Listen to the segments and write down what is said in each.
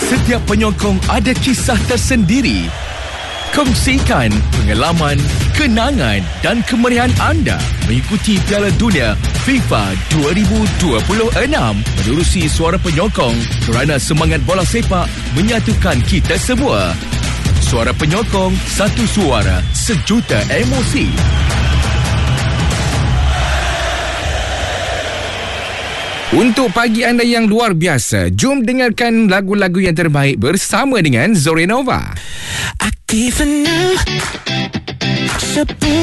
Setiap penyokong ada kisah tersendiri. Kongsikan pengalaman, kenangan dan kemeriahan anda mengikuti Piala Dunia FIFA 2026 menerusi suara penyokong kerana semangat bola sepak menyatukan kita semua. Suara penyokong, satu suara, sejuta emosi. Untuk pagi anda yang luar biasa, jom dengarkan lagu-lagu yang terbaik bersama dengan Zorenova. Aktif 6 10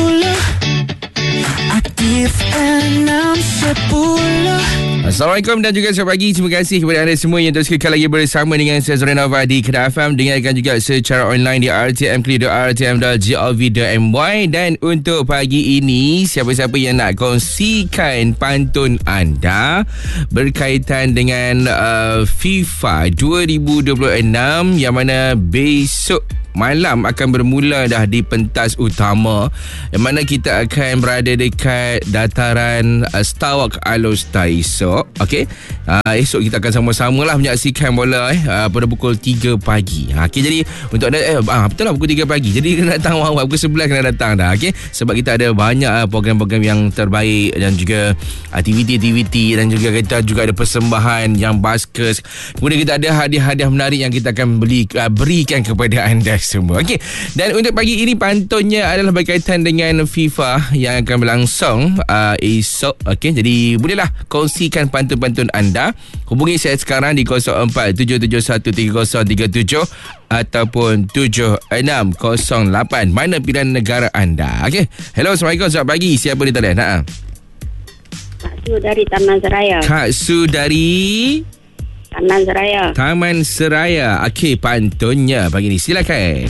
Aktif 6 10. Assalamualaikum dan juga selamat pagi. Terima kasih kepada anda semua yang terus kekal lagi bersama dengan saya Zorenova di Kedah FM. Dengarkan juga secara online di rtm.rtm.gov.my. Dan untuk pagi ini, siapa-siapa yang nak kongsikan pantun anda berkaitan dengan FIFA 2026 yang mana besok malam akan bermula dah di pentas utama, yang mana kita akan berada dekat dataran Stawak Alostar esok. Okey, esok kita akan sama-sama lah menyaksikan bola pada pukul 3 pagi. Okey, jadi untuk anda betul lah pukul 3 pagi. Jadi kena datang awal pukul 11 kena datang dah. Okey, sebab kita ada banyak program-program yang terbaik dan juga aktiviti-aktiviti, dan juga kita juga ada persembahan yang baskers. Kemudian kita ada hadiah-hadiah menarik yang kita akan berikan kepada anda semua. Okey. Dan untuk pagi ini pantunnya adalah berkaitan dengan FIFA yang akan berlangsung esok. Okey, jadi bolehlah kongsikan pantun-pantun anda. Hubungi saya sekarang di 0477133037 ataupun 7608. Mana pilihan negara anda? Okey. Hello, Assalamualaikum. Selamat pagi. Siapa di talian? Kak Su dari Taman Seraya. Kak Su dari Taman Seraya. Taman Seraya. Okey, pantunnya pagi ni. Silakan.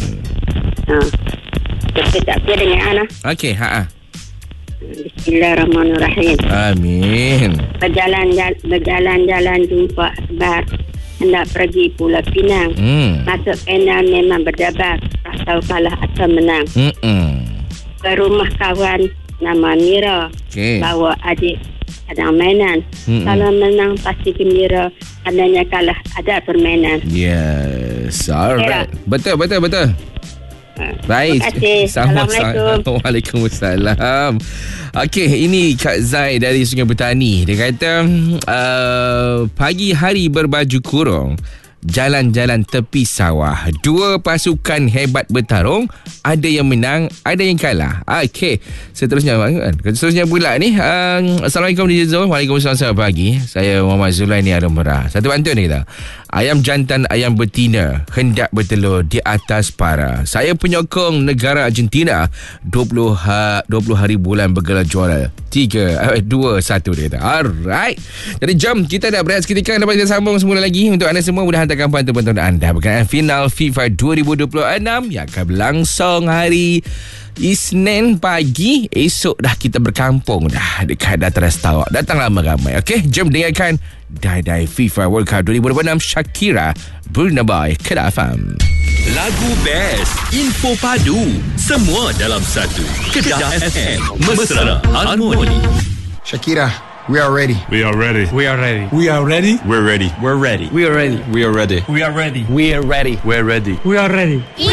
Kita tak dengan Ana. Okey, Bismillahirrahmanirrahim. Amin. Berjalan-jalan jumpa bar. Hendak pergi Pulau Pinang. Masuk penang memang berdebar. Tak tahu kalah atau menang. Ke rumah kawan nama Mira. Okay. Bawa adik sedang mainan. Kalau menang pasti gembira. Adanya kalah ada permainan. Yes. Alright. Betul. Baik. Terima kasih. Assalamualaikum. Waalaikumsalam. Okey, ini Kak Zai dari Sungai Bertani. Dia kata pagi hari berbaju kurung, jalan-jalan tepi sawah. Dua pasukan hebat bertarung. Ada yang menang, ada yang kalah. Okey, seterusnya pula ni. Assalamualaikum DJ Zul. Waalaikumsalam, selamat pagi. Saya Muhammad Zulaini Aram Merah. Satu pantun ni kita. Ayam jantan, ayam betina hendak bertelur di atas para. Saya penyokong negara Argentina. 20 hari bulan bergelar juara. 3, 2, 1 dia kata. Alright. Jadi jom kita dah berehat seketika. Dapat kita sambung semula lagi. Untuk anda semua, mudah hantarkan pantun-pantun anda berkenaan final FIFA 2026 yang akan berlangsung hari Isnin pagi. Esok dah kita berkampung dah dekat dataran Stawak. Datang ramai-ramai. Okey, jom dengarkan Die FIFA World Cup 2026 Shakira, Burna Boy, Kedah FM. Lagu best, info padu, semua dalam satu. Kedah FM, mesra harmoni. Shakira, we are ready. We are ready. We are ready. We are ready. We're ready. We're ready. We are ready. We are ready. We are ready. We are ready. We're ready. We're ready. We are ready.